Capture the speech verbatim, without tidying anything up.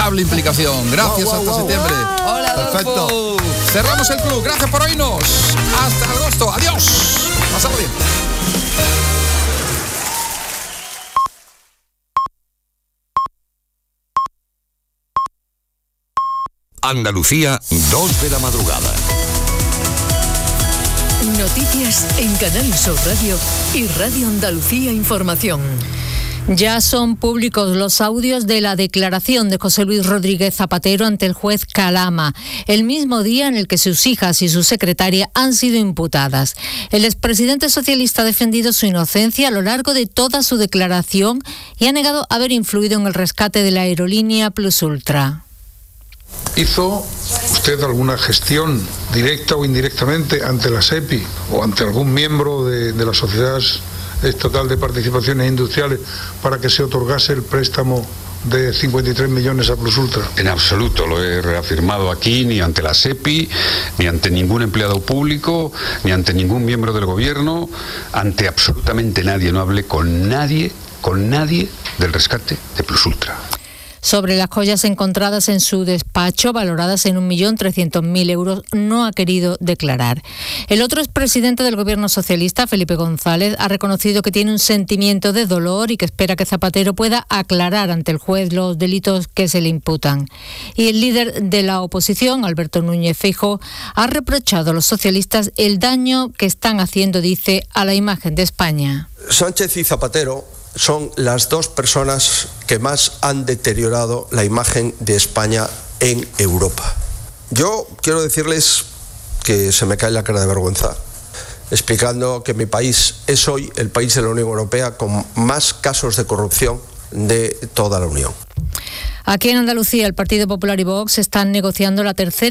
implicación. Gracias, wow, wow, hasta wow. septiembre. Wow. Hola, perfecto. Cerramos el club. Gracias por oírnos. Hasta agosto. Adiós. Pasado bien. Andalucía, dos de la madrugada. Noticias en Canal Sur Radio y Radio Andalucía Información. Ya son públicos los audios de la declaración de José Luis Rodríguez Zapatero ante el juez Calama, el mismo día en el que sus hijas y su secretaria han sido imputadas. El expresidente socialista ha defendido su inocencia a lo largo de toda su declaración y ha negado haber influido en el rescate de la aerolínea Plus Ultra. ¿Hizo usted alguna gestión directa o indirectamente ante la SEPI o ante algún miembro de, de la Sociedad Estatal de Participaciones Industriales para que se otorgase el préstamo de cincuenta y tres millones a Plus Ultra? En absoluto, lo he reafirmado aquí, ni ante la SEPI, ni ante ningún empleado público, ni ante ningún miembro del gobierno, ante absolutamente nadie. No hablé con nadie, con nadie del rescate de Plus Ultra. Sobre las joyas encontradas en su despacho, valoradas en un millón trescientos mil euros, no ha querido declarar. El otro expresidente del gobierno socialista, Felipe González, ha reconocido que tiene un sentimiento de dolor y que espera que Zapatero pueda aclarar ante el juez los delitos que se le imputan. Y el líder de la oposición, Alberto Núñez Feijóo, ha reprochado a los socialistas el daño que están haciendo, dice, a la imagen de España. Sánchez y Zapatero son las dos personas que más han deteriorado la imagen de España en Europa. Yo quiero decirles que se me cae la cara de vergüenza, explicando que mi país es hoy el país de la Unión Europea con más casos de corrupción de toda la Unión. Aquí en Andalucía, el Partido Popular y Vox están negociando la tercera